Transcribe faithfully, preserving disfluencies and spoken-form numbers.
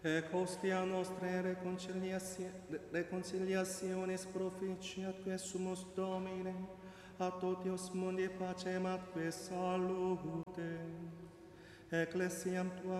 Ec hostia nostra reconciliationis proficiatque sumus Domine, a totios mundi pacem atque salute. Ecclesiam tua